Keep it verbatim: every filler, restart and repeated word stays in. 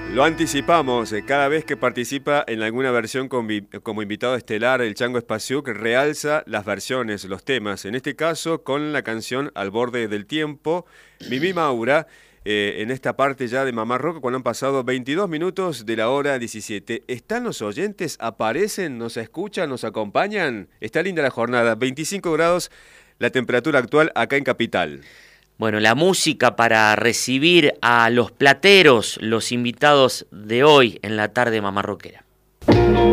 Lo anticipamos, eh, cada vez que participa en alguna versión convi- como invitado estelar el Chango Espasiuk realza las versiones, los temas. En este caso con la canción Al borde del tiempo, Mimi Maura, eh, en esta parte ya de Mamá Rock, cuando han pasado veintidós minutos de la hora diecisiete. ¿Están los oyentes? ¿Aparecen? ¿Nos escuchan? ¿Nos acompañan? Está linda la jornada, veinticinco grados la temperatura actual acá en Capital. Bueno, la música para recibir a los plateros, los invitados de hoy en la tarde mamarroquera.